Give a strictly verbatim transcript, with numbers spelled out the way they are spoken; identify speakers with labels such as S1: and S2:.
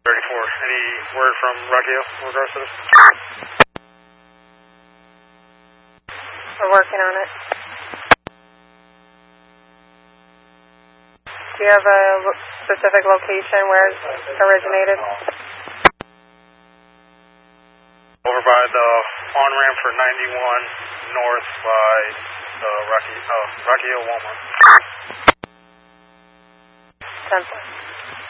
S1: thirty-four. Any word from Rocky Hill in regards to this?
S2: We're working on it. Do you have a lo- specific location where it originated?
S1: Over by the on-ramp for ninety-one north by the Rocky, uh, Rocky Hill Walmart.
S2: ten four.